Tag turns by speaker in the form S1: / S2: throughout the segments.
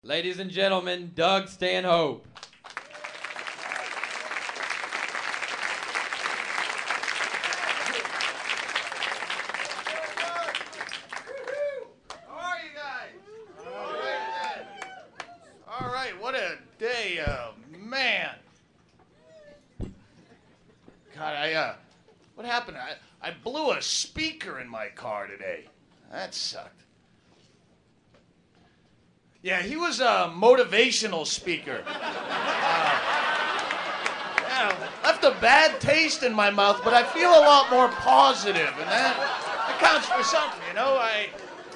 S1: Ladies and gentlemen, Doug Stanhope.
S2: How are you guys? All right, what a day, man. God, what happened? I blew a speaker in my car today. That sucked. Yeah, he was a motivational speaker. Left a bad taste in my mouth, but I feel a lot more positive, and that counts for something, you know? I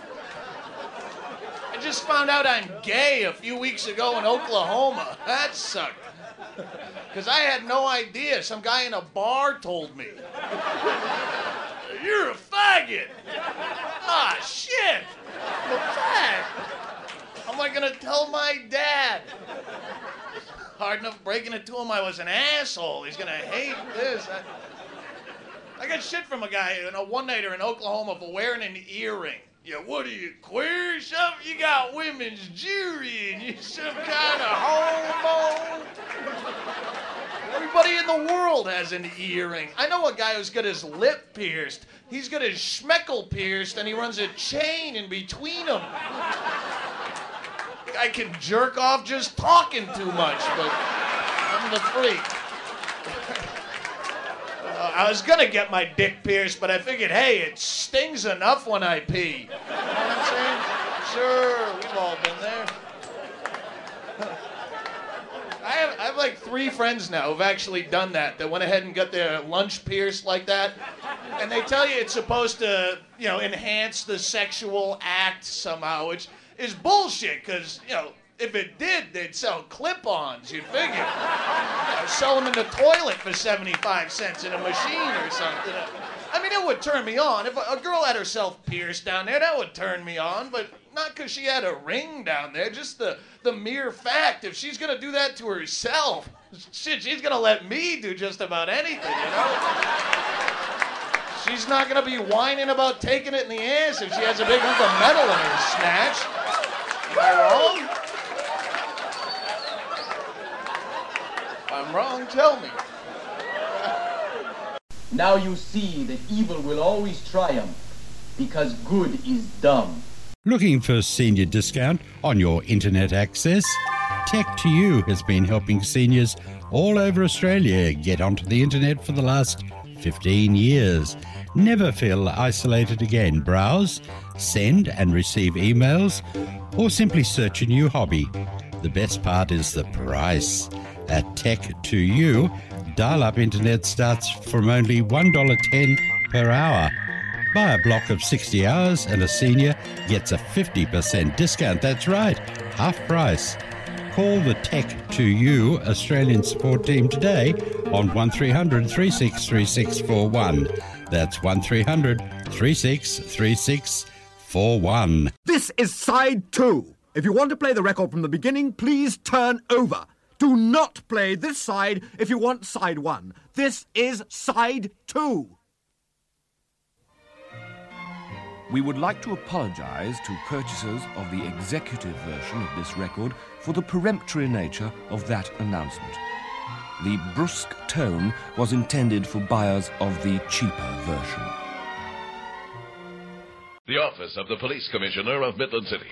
S2: just found out I'm gay a few weeks ago in Oklahoma. That sucked. Because I had no idea. Some guy in a bar told me. You're a faggot. Ah, shit. What's that? How am I going to tell my dad? Hard enough breaking it to him I was an asshole. He's going to hate this. I got shit from a guy, a one-nighter in Oklahoma for wearing an earring. Yeah, what are you, queer or something? You got women's jewelry and you some kind of homo? Everybody in the world has an earring. I know a guy who's got his lip pierced. He's got his schmeckle pierced and he runs a chain in between them. I can jerk off just talking too much, but I'm the freak. I was gonna get my dick pierced, but I figured, hey, it stings enough when I pee. You know what I'm saying? Sure, we've all been there. I have like 3 friends now who've actually done that. They went ahead and got their lunch pierced like that. And they tell you it's supposed to, enhance the sexual act somehow, which is bullshit, because, if it did, they'd sell clip-ons, you'd figure. Sell them in the toilet for 75 cents in a machine or something. I mean, it would turn me on. If a girl had herself pierced down there, that would turn me on, but not because she had a ring down there, just the mere fact. If she's going to do that to herself, shit, she's going to let me do just about anything, She's not going to be whining about taking it in the ass if she has a big hunk of metal in her snatch. Am I wrong? If I'm wrong, tell me.
S3: Now you see that evil will always triumph, because good is dumb.
S4: Looking for senior discount on your internet access? Tech2U has been helping seniors all over Australia get onto the internet for the last 15 years. Never feel isolated again. Browse, send and receive emails, or simply search a new hobby. The best part is the price. At Tech2U, dial-up internet starts from only $1.10 per hour. Buy a block of 60 hours and a senior gets a 50% discount. That's right, half price. Call the Tech2U Australian support team today on 1300 363641. That's 1300 363641.
S5: This is side 2. If you want to play the record from the beginning, please turn over. Do not play this side if you want side 1. This is side 2.
S6: We would like to apologize to purchasers of the executive version of this record for the peremptory nature of that announcement. The brusque tone was intended for buyers of the cheaper version.
S7: The office of the Police Commissioner of Midland City.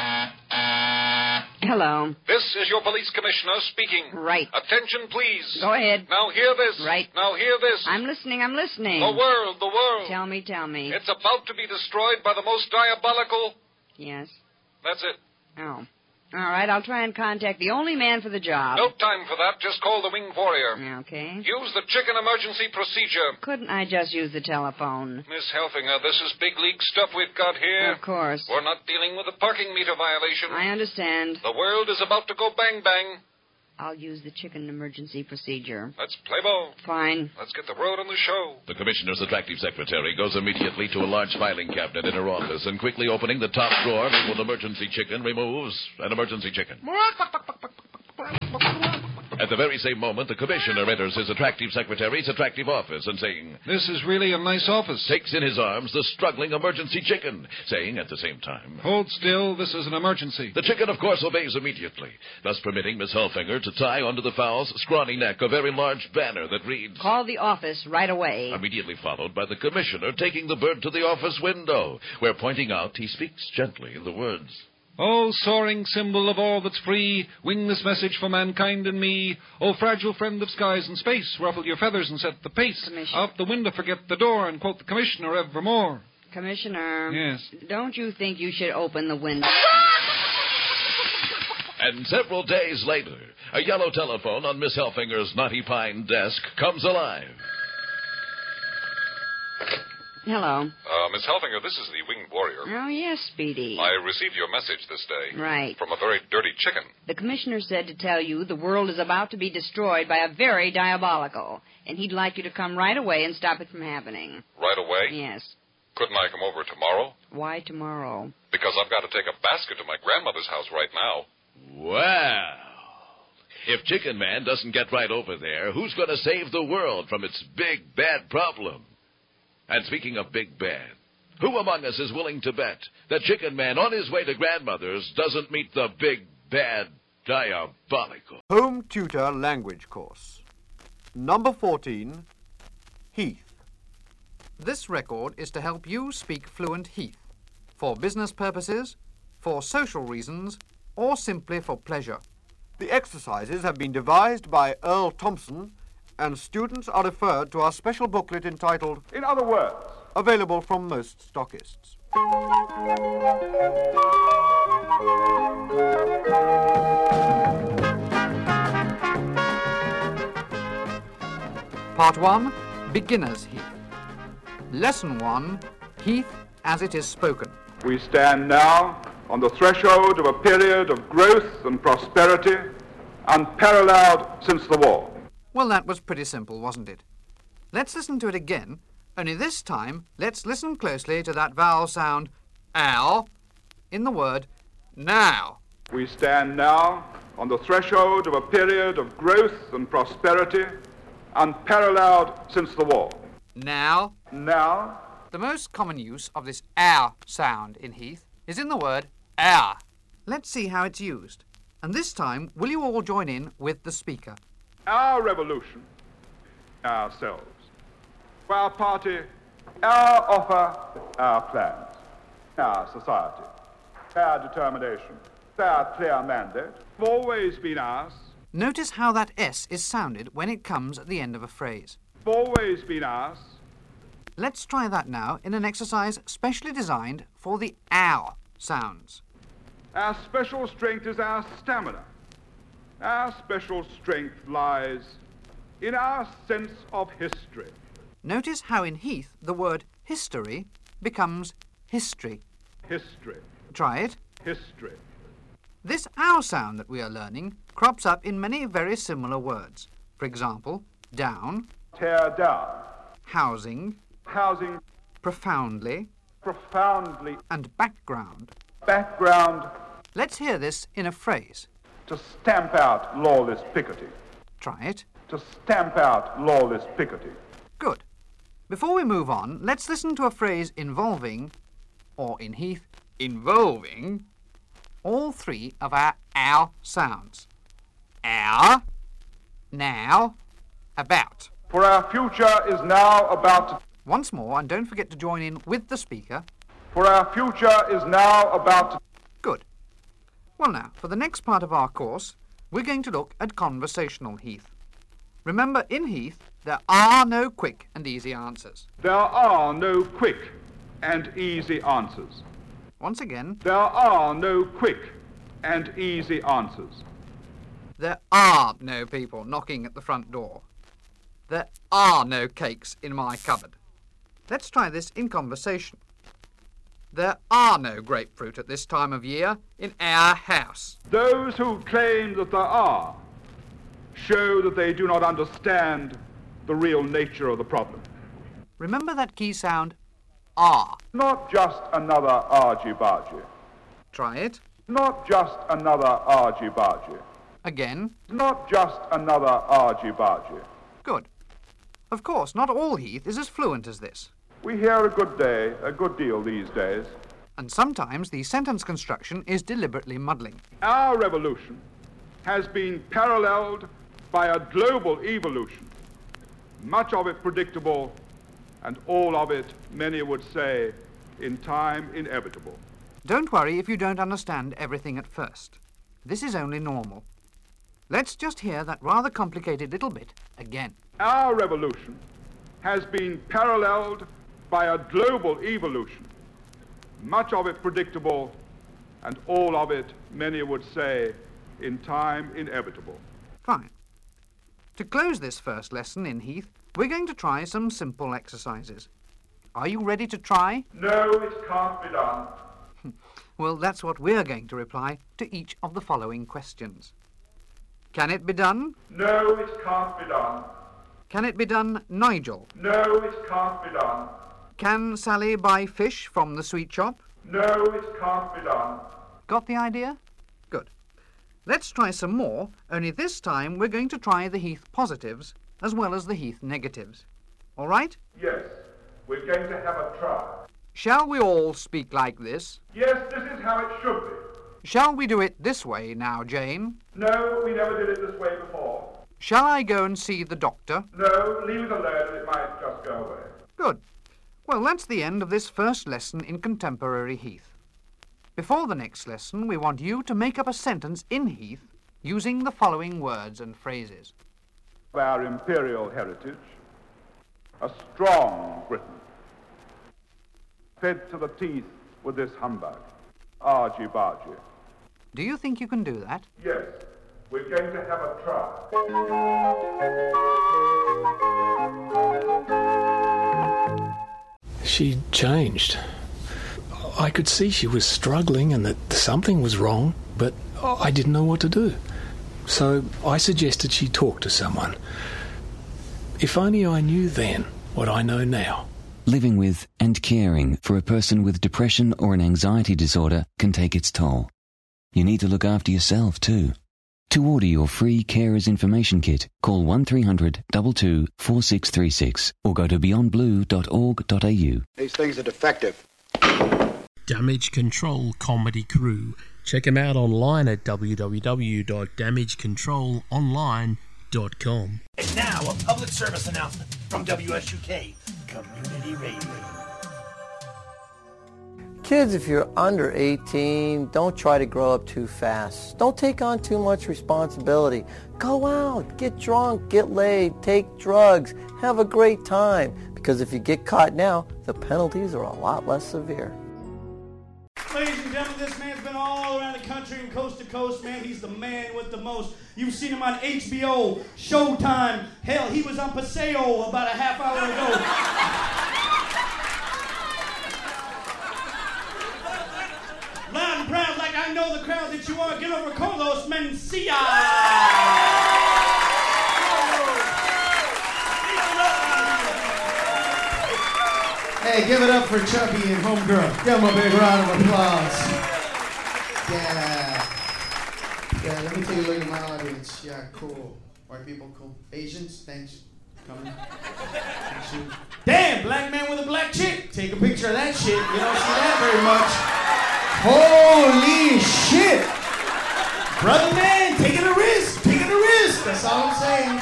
S8: Hello.
S9: This is your police commissioner speaking.
S8: Right.
S9: Attention, please.
S8: Go ahead.
S9: Now hear this.
S8: Right.
S9: Now hear this.
S8: I'm listening.
S9: The world.
S8: Tell me.
S9: It's about to be destroyed by the most diabolical...
S8: Yes.
S9: That's it.
S8: Oh. All right, I'll try and contact the only man for the job.
S9: No time for that. Just call the Winged Warrior.
S8: Okay.
S9: Use the chicken emergency procedure.
S8: Couldn't I just use the telephone?
S9: Miss Helfinger, this is big league stuff we've got here.
S8: Of course.
S9: We're not dealing with a parking meter violation.
S8: I understand.
S9: The world is about to go bang-bang.
S8: I'll use the chicken emergency procedure.
S9: Let's play ball.
S8: Fine.
S9: Let's get the word on the show.
S7: The commissioner's attractive secretary goes immediately to a large filing cabinet in her office and quickly opening the top drawer labeled emergency chicken removes an emergency chicken. At the very same moment, the commissioner enters his attractive secretary's attractive office and saying,
S9: This is really a nice office.
S7: Takes in his arms the struggling emergency chicken, saying at the same time,
S9: Hold still, this is an emergency.
S7: The chicken, of course, obeys immediately, thus permitting Miss Hellfinger to tie onto the fowl's scrawny neck a very large banner that reads,
S8: Call the office right away.
S7: Immediately followed by the commissioner taking the bird to the office window, where, pointing out, he speaks gently in the words,
S9: Oh, soaring symbol of all that's free, wing this message for mankind and me. Oh, fragile friend of skies and space, ruffle your feathers and set the pace. Out the window, forget the door, and quote the commissioner evermore.
S8: Commissioner.
S9: Yes?
S8: Don't you think you should open the window?
S7: And several days later, a yellow telephone on Miss Hellfinger's knotty pine desk comes alive.
S8: Hello.
S10: Miss Hellfinger, this is the Winged Warrior.
S8: Oh, yes, Speedy.
S10: I received your message this day.
S8: Right.
S10: From a very dirty chicken.
S8: The commissioner said to tell you the world is about to be destroyed by a very diabolical, and he'd like you to come right away and stop it from happening.
S10: Right away?
S8: Yes.
S10: Couldn't I come over tomorrow?
S8: Why tomorrow?
S10: Because I've got to take a basket to my grandmother's house right now.
S7: Well, if Chicken Man doesn't get right over there, who's going to save the world from its big, bad problem? And speaking of big bad, who among us is willing to bet that Chicken Man on his way to grandmother's doesn't meet the big, bad, diabolical?
S5: Home Tutor Language Course. Number 14, Heath.
S11: This record is to help you speak fluent Heath, for business purposes, for social reasons, or simply for pleasure.
S5: The exercises have been devised by Earl Thompson, and students are referred to our special booklet entitled In Other Words, available from most stockists.
S11: Part 1, Beginner's Heath. Lesson 1, Heath as it is spoken.
S12: We stand now on the threshold of a period of growth and prosperity unparalleled since the war.
S11: Well, that was pretty simple, wasn't it? Let's listen to it again, only this time let's listen closely to that vowel sound, ow, in the word now.
S12: We stand now on the threshold of a period of growth and prosperity unparalleled since the war.
S11: Now.
S12: Now.
S11: The most common use of this ow sound in Heath is in the word our. Let's see how it's used. And this time, will you all join in with the speaker?
S12: Our revolution, ourselves. For our party, our offer, our plans. Our society, our determination, our clear mandate, have always been ours.
S11: Notice how that S is sounded when it comes at the end of a phrase.
S12: Always been ours.
S11: Let's try that now in an exercise specially designed for the ow sounds.
S12: Our special strength is our stamina. Our special strength lies in our sense of history.
S11: Notice how in Heath the word history becomes history.
S12: History.
S11: Try it.
S12: History.
S11: This ow sound that we are learning crops up in many very similar words. For example, down.
S12: Tear down.
S11: Housing.
S12: Housing.
S11: Profoundly.
S12: Profoundly.
S11: And background.
S12: Background.
S11: Let's hear this in a phrase.
S12: To stamp out lawless picketing.
S11: Try it.
S12: To stamp out lawless picketing.
S11: Good. Before we move on, let's listen to a phrase involving, or in Heath, involving, all three of our ow sounds. Our, now, about.
S12: For our future is now about to...
S11: Once more, and don't forget to join in with the speaker.
S12: For our future is now about to...
S11: Good. Well now, for the next part of our course, we're going to look at conversational Heath. Remember, in Heath, there are no quick and easy answers.
S12: There are no quick and easy answers.
S11: Once again.
S12: There are no quick and easy answers.
S11: There are no people knocking at the front door. There are no cakes in my cupboard. Let's try this in conversation. There are no grapefruit at this time of year in our house.
S12: Those who claim that there are show that they do not understand the real nature of the problem.
S11: Remember that key sound, are.
S12: Not just another argy-bargy.
S11: Try it.
S12: Not just another argy-bargy.
S11: Again.
S12: Not just another argy-bargy.
S11: Good. Of course, not all Heath is as fluent as this.
S12: We hear a good deal these days.
S11: And sometimes the sentence construction is deliberately muddling.
S12: Our revolution has been paralleled by a global evolution, much of it predictable, and all of it, many would say, in time inevitable.
S11: Don't worry if you don't understand everything at first. This is only normal. Let's just hear that rather complicated little bit again.
S12: Our revolution has been paralleled by a global evolution, much of it predictable, and all of it, many would say, in time inevitable.
S11: Fine. To close this first lesson in Heath, we're going to try some simple exercises. Are you ready to try?
S12: No, it can't be done.
S11: Well, that's what we're going to reply to each of the following questions. Can it be done?
S12: No, it can't be done.
S11: Can it be done, Nigel?
S12: No, it can't be done.
S11: Can Sally buy fish from the sweet shop?
S12: No, it can't be done.
S11: Got the idea? Good. Let's try some more, only this time we're going to try the Heath positives as well as the Heath negatives. All right?
S12: Yes, we're going to have a try.
S11: Shall we all speak like this?
S12: Yes, this is how it should be.
S11: Shall we do it this way now, Jane?
S12: No, we never did it this way before.
S11: Shall I go and see the doctor?
S12: No, leave it alone and it might just go away.
S11: Good. Well, that's the end of this first lesson in contemporary Heath. Before the next lesson, we want you to make up a sentence in Heath using the following words and phrases.
S12: Our imperial heritage, a strong Britain, fed to the teeth with this humbug, argy-bargy.
S11: Do you think you can do that?
S12: Yes, we're going to have a try.
S13: She changed. I could see she was struggling and that something was wrong, but I didn't know what to do. So I suggested she talk to someone. If only I knew then what I know now.
S14: Living with and caring for a person with depression or an anxiety disorder can take its toll. You need to look after yourself too. To order your free Carers Information Kit, call 1300 22 4636 or go to beyondblue.org.au.
S15: These things are defective.
S16: Damage Control Comedy Crew. Check them out online at www.damagecontrolonline.com.
S17: And now a public service announcement from WSUK Community Radio.
S18: Kids, if you're under 18, don't try to grow up too fast. Don't take on too much responsibility. Go out, get drunk, get laid, take drugs, have a great time. Because if you get caught now, the penalties are a lot less severe.
S19: Ladies and gentlemen, this man's been all around the country and coast to coast, man. He's the man with the most. You've seen him on HBO, Showtime. Hell, he was on Paseo about a half hour ago. Loud and proud, like I know the crowd that you are. Get over Carlos Mencia.
S20: Hey, give it up for Chubby and Homegirl. Give them a big round of applause. Yeah. Yeah, let me take a look at my audience. Yeah, cool. White people, cool. Asians, thanks. Coming.
S19: Damn, black man with a black chick. Take a picture of that shit. You don't see that very much. Holy shit. Brother man, taking a risk. Taking a risk.
S20: That's all I'm saying.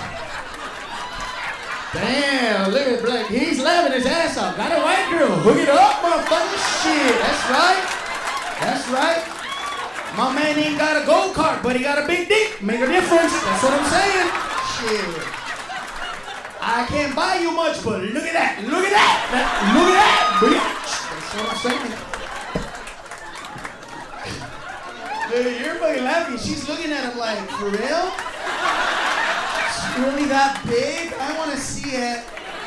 S20: Damn, look at Black. He's laughing his ass off. Got a white girl. Hook it up, motherfucker. Shit, that's right. That's right.
S19: My man ain't got a go-kart, but he got a big dick. Make a difference. That's what I'm saying.
S20: Shit.
S19: I can't buy you much, but look at that. Look at that. Look at that, bitch.
S20: That's what I'm saying. Dude, you're fucking laughing. She's looking at him like, for real? Really that big? I want to see it.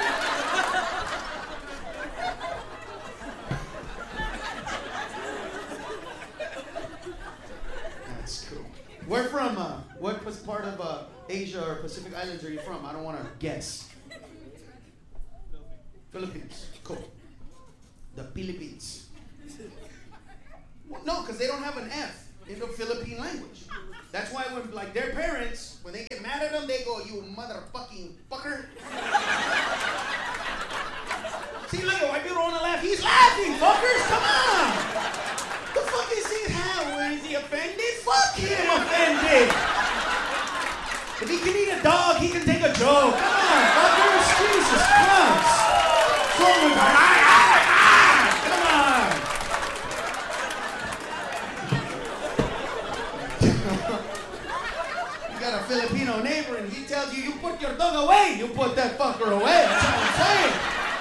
S20: That's cool. Where from? What part of Asia or Pacific Islands are you from? I don't want to guess. Philippines. Cool. The Philippines. Well, no, because they don't have an F in the Philippine language. That's why when, like, their parents, when they get mad at them, they go, you motherfucking fucker. See, look at white people want to laugh. He's laughing, fuckers. Come on. The fuck is he? How? Is he offended? Fuck him, offended. If he can eat a dog, he can take a joke. Come on, fuckers. Jesus Christ. What's wrong with Come on. You got a Filipino neighbor and he tells you, you put your dog away. You put that fucker away. That's what I'm saying.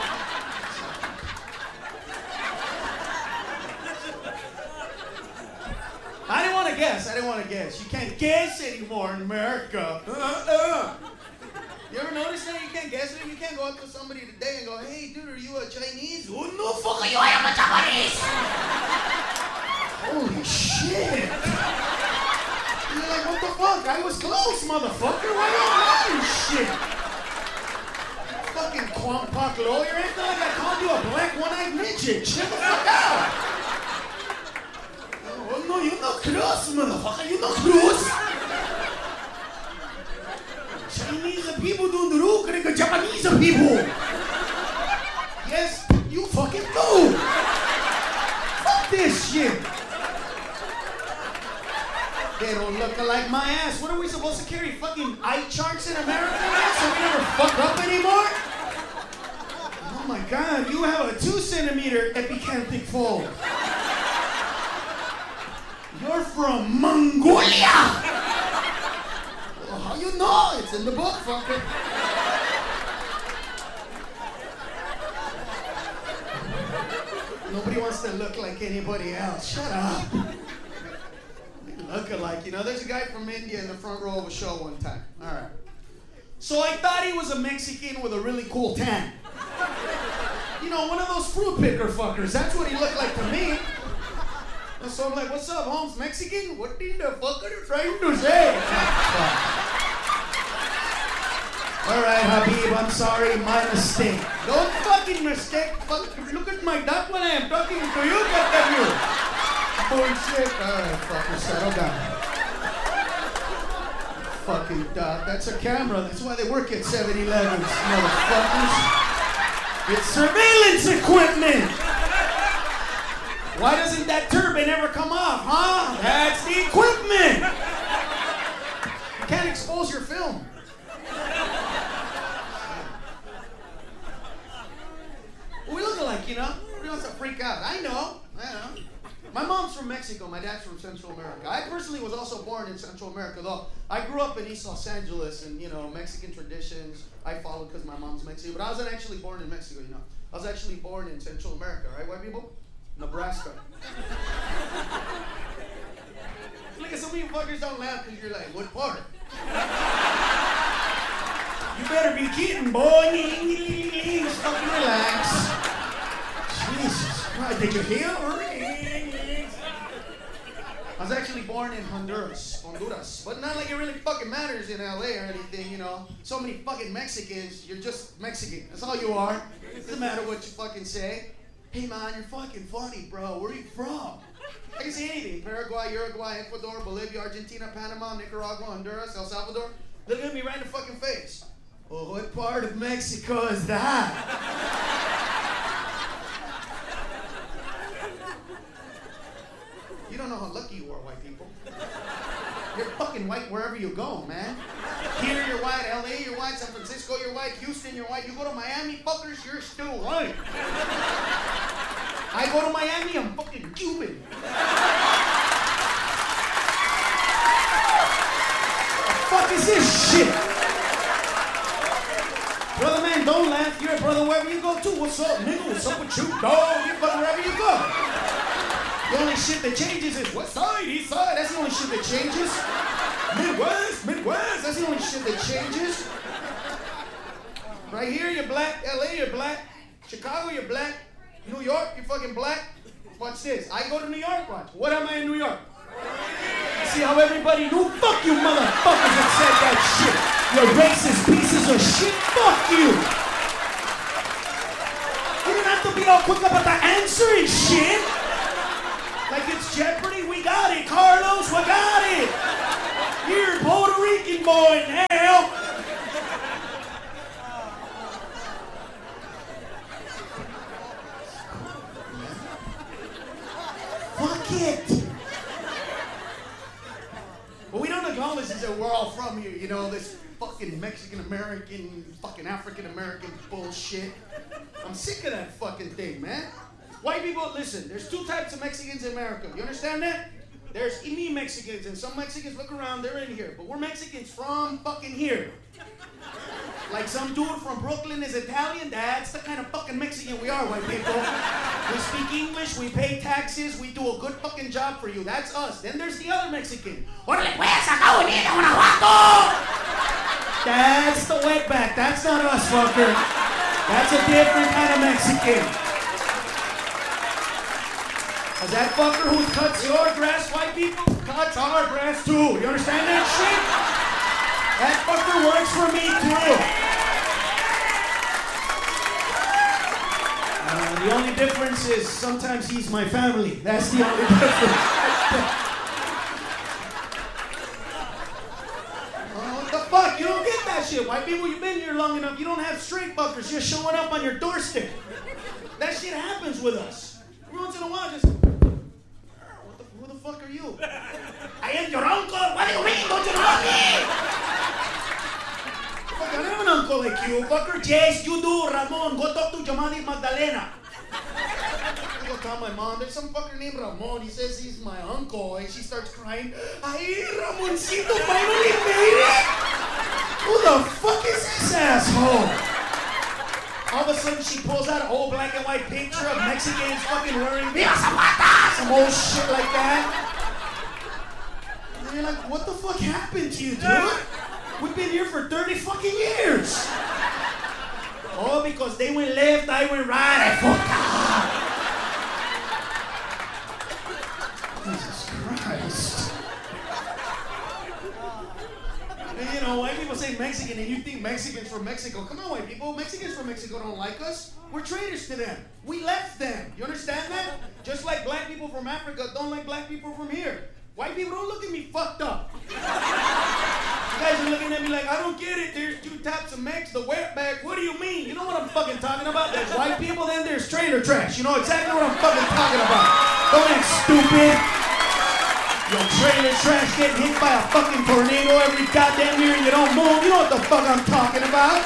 S20: I didn't want to guess. You can't guess anymore in America. You ever notice that? You can't guess it? You can't go up to somebody today and go, hey, dude, are you a Chinese? Oh, no, fuck you, I am a Japanese. Holy shit. You're like, what the fuck? I was close, motherfucker. Why you lying shit? Fucking Kwampak lawyer. It's not like I called you a black one-eyed midget. Shut the fuck out. Oh, no, you're not cross, motherfucker. You're not cross. Chinese people don't look like Japanese people. Yes, you fucking do. Fuck this shit. They don't look like my ass. What are we supposed to carry? Fucking eye charts in America now so we never fuck up anymore? Oh my God, you have a 2-centimeter epicanthic fold. You're from Mongolia! Well, how you know? It's in the book, fucker. Nobody wants to look like anybody else. Shut up. Look alike. You know, there's a guy from India in the front row of a show one time. All right. So I thought he was a Mexican with a really cool tan. You know, one of those fruit picker fuckers. That's what he looked like to me. So I'm like, what's up, Holmes? Mexican? What in the fuck are you trying to say? All right, Habib, I'm sorry, my mistake. Don't fucking mistake. Look at my duck when I am talking to you, goddamn. Bullshit. All right, fucker, settle down. Fucking duck. That's a camera. That's why they work at 7-Elevens, motherfuckers. It's surveillance equipment. Why doesn't that turbine ever come off, huh? That's the equipment. You can't expose your film. We look alike, you know? Nobody wants to freak out. I know. My mom's from Mexico. My dad's from Central America. I personally was also born in Central America, though. I grew up in East Los Angeles, and, you know, Mexican traditions I followed because my mom's Mexican. But I wasn't actually born in Mexico, you know. I was actually born in Central America, right, white people? Nebraska. Look at some of you fuckers don't laugh because you're like, what part? You better be kidding, boy. Just fucking relax. Jesus Christ, did you hear? I was actually born in Honduras, but not like it really fucking matters in LA or anything, you know. So many fucking Mexicans, you're just Mexican. That's all you are. Doesn't matter what you fucking say. Hey man, you're fucking funny, bro. Where are you from? I can say anything. Paraguay, Uruguay, Ecuador, Bolivia, Argentina, Panama, Nicaragua, Honduras, El Salvador. Look at me right in the fucking face. Well, what part of Mexico is that? You don't know how lucky you are, white people. You're fucking white wherever you go, man. Here you're white, LA you're white, San Francisco you're white, Houston you're white. You go to Miami, fuckers, you're still white. I go to Miami, I'm fucking Cuban. What the fuck is this shit? Brother man, don't laugh. You're a brother wherever you go too. What's up, nigga? What's up with you, dog? You're fucking wherever you go. The only shit that changes is west side, east side. That's the only shit that changes. Midwest. That's the only shit that changes. Right here, you're black. LA, you're black. Chicago, you're black. New York, you're fucking black. Watch this. I go to New York, watch. What am I in New York? See how everybody knew? Fuck you motherfuckers that said that shit. You racist pieces of shit. Fuck you. You don't have to be all quick about the answer and shit. Like it's Jeopardy. We got it, Carlos. We got it.
S19: Mexican boy now. Fuck it. What we don't acknowledge is that we're all from here, you know, this fucking Mexican-American, fucking African-American bullshit. I'm sick of that fucking thing, man. White people, listen, there's two types of Mexicans in America. You understand that? There's me Mexicans, and some Mexicans look around, they're in here. But we're Mexicans from fucking here. Like some dude from Brooklyn is Italian, that's the kind of fucking Mexican we are, white people. We speak English, we pay taxes, we do a good fucking job for you. That's us. Then there's the other Mexican. Órale pues, acá bonita, Guanajuato! That's the wetback. That's not us, fucker. That's a different kind of Mexican. Cause that fucker who cuts your grass, white people, cuts our grass too. You understand that shit? That fucker works for me too. The only difference is sometimes he's my family. That's the only difference. What the fuck? You don't get that shit. White people, you've been here long enough. You don't have straight fuckers just showing up on your doorstep. That shit happens with us. Every once in a while, just... Who the fuck are you? I am your uncle. What do you mean? Don't you know me? Fuck, I don't have an uncle like you, fucker. Yes, you do, Ramon. Go talk to your mother, Magdalena. I go tell my mom, there's some fucker named Ramon. He says he's my uncle. And she starts crying. Ay, Ramoncito finally made it. Who the fuck is this asshole? All of a sudden, she pulls out an old black and white picture of Mexicans fucking wearing some old shit like that. And you're like, what the fuck happened to you, dude? We've been here for 30 fucking years. Oh, because they went left, I went right, I fucked up. Jesus Christ. And you know, white people say Mexican and you think Mexicans from Mexico. Come on, white people. Mexicans from Mexico don't like us. We're traitors to them. We left them. You understand that? Just like black people from Africa don't like black people from here. White people don't look at me fucked up. You guys are looking at me like, I don't get it. There's two types of Mex, the wetback. What do you mean? You know what I'm fucking talking about? There's white people, then there's traitor trash. You know exactly what I'm fucking talking about. Don't act stupid. Your trailer trash getting hit by a fucking tornado every goddamn year and you don't move. You know what the fuck I'm talking about.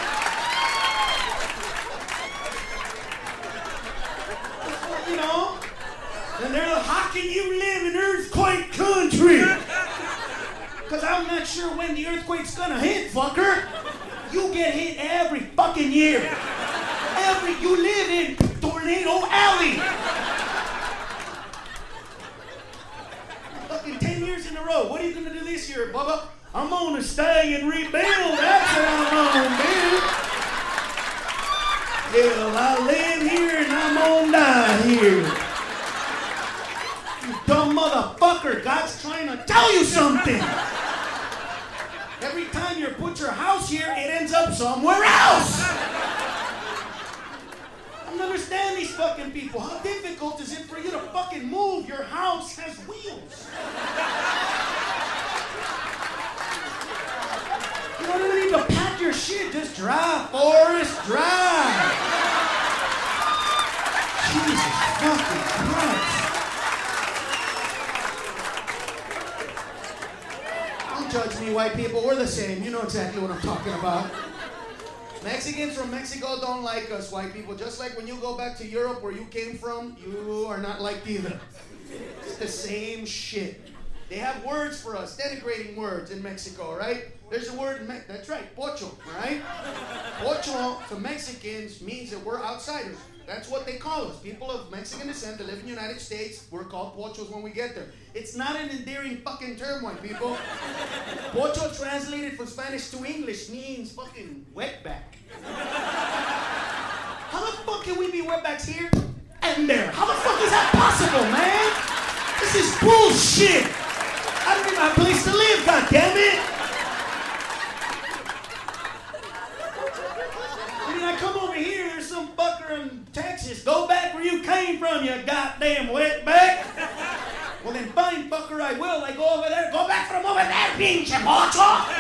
S19: You know? And they're like, how can you live in earthquake country? Because I'm not sure when the earthquake's gonna hit, fucker. You get hit every fucking year. You live in Tornado Alley. Fucking 10 years in a row. What are you gonna do this year, Bubba? I'm gonna stay and rebuild. That's what I'm gonna do. Hell, I live here and I'm gonna die here. You dumb motherfucker. God's trying to tell you something. Every time you put your house here, it ends up somewhere else. I don't understand these fucking people. How difficult is it for you to fucking move? Your house has wheels. You don't even need to pack your shit. Just drive, Forrest, drive. Jesus fucking Christ. Don't judge me, white people. We're the same. You know exactly what I'm talking about. Mexicans from Mexico don't like us, white people. Just like when you go back to Europe where you came from, you are not liked either. It's the same shit. They have words for us, denigrating words in Mexico, right? There's a word, that's right, pocho, right? Pocho to Mexicans means that we're outsiders. That's what they call us. People of Mexican descent that live in the United States, we're called pochos when we get there. It's not an endearing fucking term, white people. Pocho translated from Spanish to English means fucking wetback. How the fuck can we be wetbacks here and there? How the fuck is that possible, man? This is bullshit. I don't even have a place to live, goddammit. I mean, I come over here, there's some fucker in Texas. Go back where you came from, you goddamn wetback. Well, then fine, fucker, I will. I go over there. Go back from over there, pinche mocho.